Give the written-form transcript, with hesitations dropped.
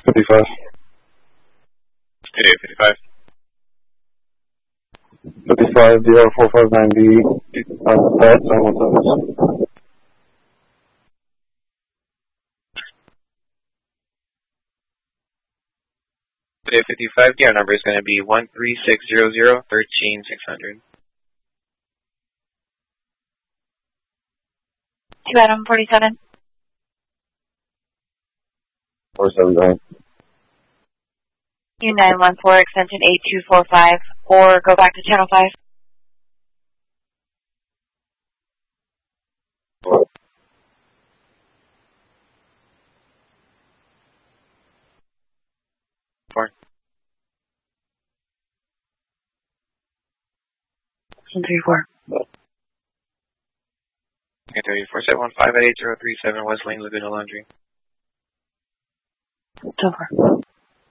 55. Hey, 55. 55, DR459B, that's on Hey, 55, the number is going to be 13600-13600. 2 Adam 47. 479. U914 extension 8245, or go back to channel 5. Four. 34. Okay, 34, 715 at 8037 West Lane, Laguna Laundry. Over.